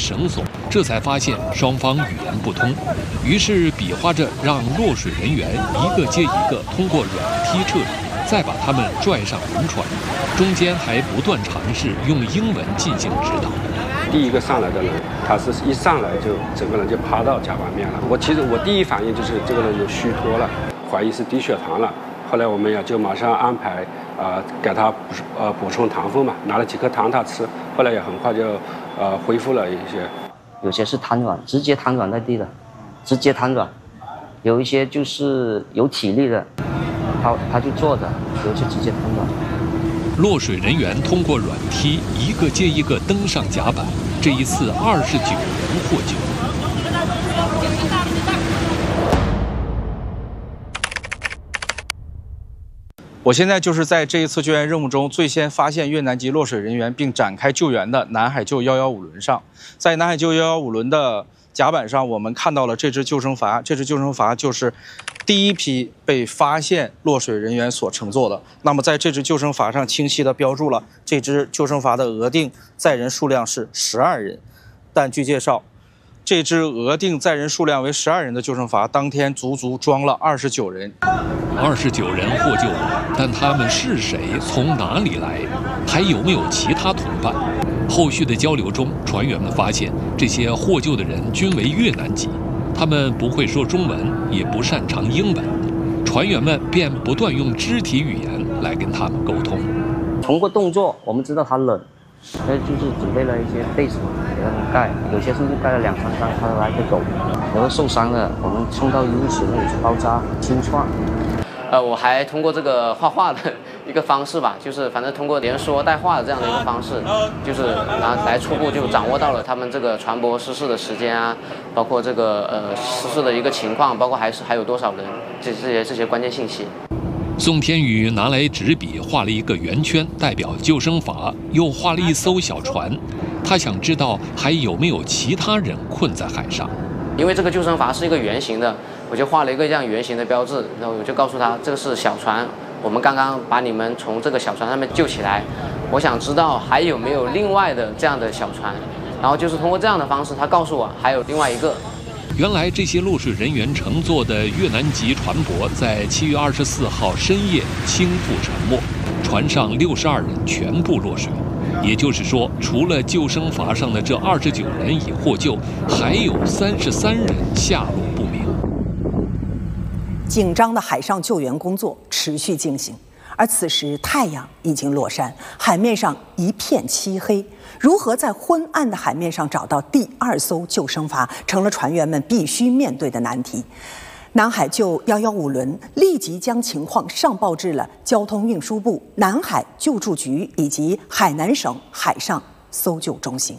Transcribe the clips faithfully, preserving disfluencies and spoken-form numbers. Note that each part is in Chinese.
绳索，这才发现双方语言不通，于是比划着让落水人员一个接一个通过软梯撤离，再把他们拽上轮船，中间还不断尝试用英文进行指导。 第一个上来的人，他是一上来就整个人就趴到甲板面了。我其实我第一反应就是这个人有虚脱了，怀疑是低血糖了。后来我们也就马上安排啊、呃、给他呃补充糖分嘛，拿了几颗糖他吃，后来也很快就呃恢复了一些。 有些是瘫软，直接瘫软在地的，直接瘫软；有一些就是有体力的，他他就坐着，有些直接瘫软。 落水人员通过软梯一个接一个登上甲板，这一次二十九人获救。 我现在就是在这一次救援任务中最先发现越南籍落水人员并展开救援的南海救一一五轮上，在南海救一一五轮的甲板上，我们看到了这只救生筏，这只救生筏就是第一批被发现落水人员所乘坐的。那么在这只救生筏上清晰地标注了这只救生筏的额定载人数量是十二人，但据介绍，这只额定载人数量为十二人的救生筏当天足足装了二十九人。 二十九人获救了，但他们是谁？从哪里来？还有没有其他同伴？后续的交流中，船员们发现这些获救的人均为越南籍，他们不会说中文，也不擅长英文，船员们便不断用肢体语言来跟他们沟通。 通过动作，我们知道他冷，那就是准备了一些被子给他们盖，有些甚至盖了两三张，他来个狗。有的受伤了，我们送到医务室那里去包扎、清创。 呃，我还通过这个画画的一个方式吧，就是反正通过连说带画的这样的一个方式，就是来来初步就掌握到了他们这个船舶失事的时间啊，包括这个呃失事的一个情况，包括还是还有多少人，这这些这些关键信息。 宋天宇拿来纸笔画了一个圆圈，代表救生筏，又画了一艘小船。他想知道还有没有其他人困在海上。 因为这个救生筏是一个圆形的，我就画了一个这样圆形的标志，然后我就告诉他这个是小船，我们刚刚把你们从这个小船上面救起来，我想知道还有没有另外的这样的小船，然后就是通过这样的方式，他告诉我还有另外一个。 原来这些落水人员乘坐的越南籍船舶在七月二十四号深夜倾覆沉没，船上六十二人全部落水。也就是说，除了救生筏上的这二十九人已获救，还有三十三人下落不明。 紧张的海上救援工作持续进行，而此时太阳已经落山，海面上一片漆黑。如何在昏暗的海面上找到第二艘救生筏，成了船员们必须面对的难题。南海救一一五轮立即将情况上报至了交通运输部、南海救助局以及海南省海上搜救中心。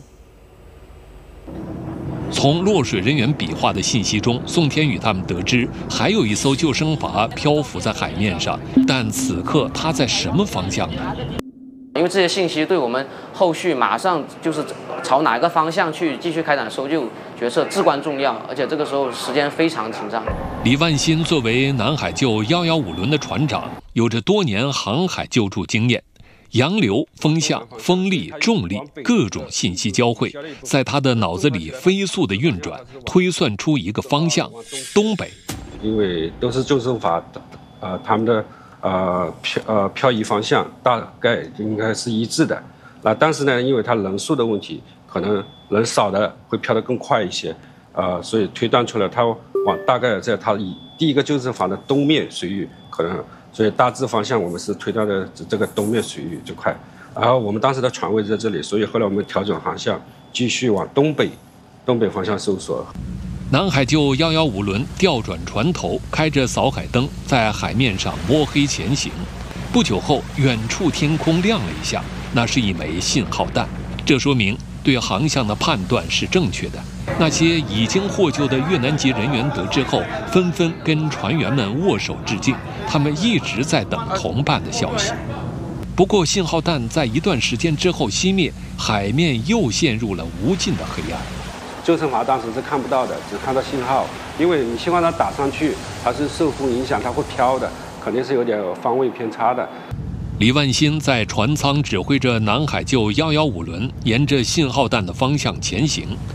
从落水人员比划的信息中，宋天宇他们得知还有一艘救生筏漂浮在海面上，但此刻它在什么方向呢？ 因为这些信息对我们后续马上就是朝哪个方向去继续开展搜救决策至关重要，而且这个时候时间非常紧张。 李万新作为南海救一一五轮的船长，有着多年航海救助经验，洋流、风向、风力、重力各种信息交汇，在他的脑子里飞速的运转，推算出一个方向：东北。 因为都是救生筏，呃，他们的。呃漂呃漂移方向大概应该是一致的，那但是呢，因为它人数的问题，可能人少的会漂得更快一些，呃，所以推断出来它往大概在它以第一个救生筏的东面水域可能，所以大致方向我们是推断的这个东面水域这块，然后我们当时的船位在这里，所以后来我们调整航向，继续往东北东北方向搜索。 南海救一一五轮调转船头，开着扫海灯，在海面上摸黑前行。不久后，远处天空亮了一下，那是一枚信号弹，这说明对航向的判断是正确的。那些已经获救的越南籍人员得知后，纷纷跟船员们握手致敬，他们一直在等同伴的消息。不过，信号弹在一段时间之后熄灭，海面又陷入了无尽的黑暗。 救生筏当时是看不到的，只看到信号，因为你信号弹打上去，它是受风影响，它会飘的，肯定是有点方位偏差的。 李万新在船舱指挥着南海救一一五轮，沿着信号弹的方向前行。